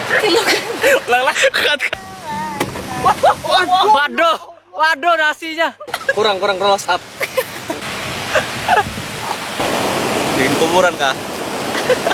Ulang lagi. Waduh, waduh nasinya. Kurang close up. Bikin kuburan kah?